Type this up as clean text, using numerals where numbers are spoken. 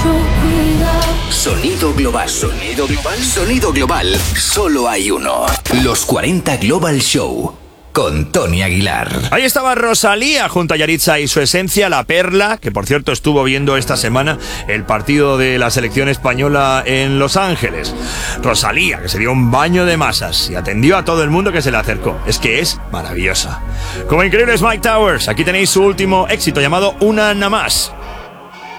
Sonido global. Sonido global. Sonido global. Solo hay uno. Los 40 Global Show. Con Tony Aguilar. Ahí estaba Rosalía junto a Yaritza y su esencia, La Perla, que por cierto estuvo viendo esta semana el partido de la selección española en Los Ángeles. Rosalía, que se dio un baño de masas y atendió a todo el mundo que se le acercó. Es que es maravillosa. Como increíbles Mike Towers, aquí tenéis su último éxito llamado Una Nada Más.